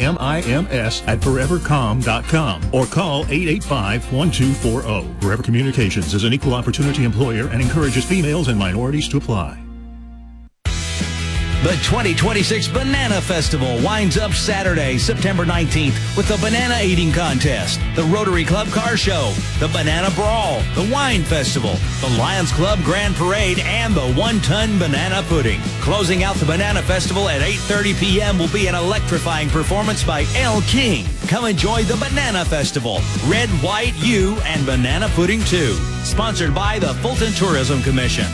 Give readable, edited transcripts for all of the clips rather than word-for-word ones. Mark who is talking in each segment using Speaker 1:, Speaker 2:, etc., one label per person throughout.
Speaker 1: COMMIMS at forevercom.com or call 885-1240. Forever Communications is an equal opportunity employer and encourages females and minorities to apply.
Speaker 2: The 2026 Banana Festival winds up Saturday, September 19th with the Banana Eating Contest, the Rotary Club Car Show, the Banana Brawl, the Wine Festival, the Lions Club Grand Parade, and the one-ton banana pudding. Closing out the Banana Festival at 8:30 p.m. will be an electrifying performance by Elle King. Come enjoy the Banana Festival, Red, White, You, and Banana Pudding too. Sponsored by the Fulton Tourism Commission.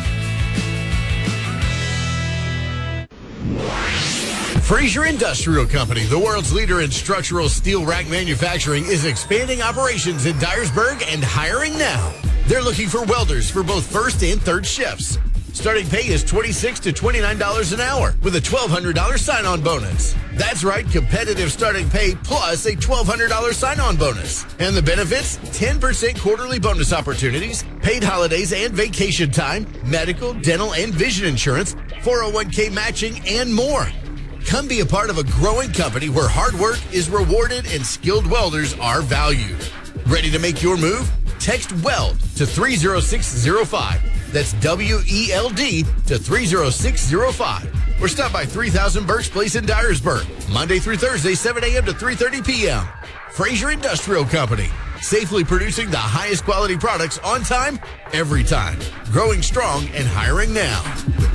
Speaker 3: Fraser Industrial Company, the world's leader in structural steel rack manufacturing, is expanding operations in Dyersburg and hiring now. They're looking for welders for both first and third shifts. Starting pay is $26 to $29 an hour with a $1,200 sign-on bonus. That's right, competitive starting pay plus a $1,200 sign-on bonus. And the benefits, 10% quarterly bonus opportunities, paid holidays and vacation time, medical, dental, and vision insurance, 401k matching, and more. Come be a part of a growing company where hard work is rewarded and skilled welders are valued. Ready to make your move? Text WELD to 30605. That's WELD to 30605. Or stop by 3000 Burks Place in Dyersburg, Monday through Thursday, 7 a.m. to 3:30 p.m. Fraser Industrial Company, safely producing the highest quality products on time, every time. Growing strong and hiring now.